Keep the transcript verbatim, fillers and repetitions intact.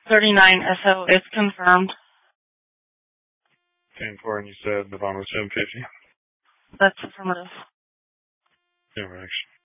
thirty-nine S O is confirmed. ten four, and you said the bond was seven fifty? That's affirmative. Correction.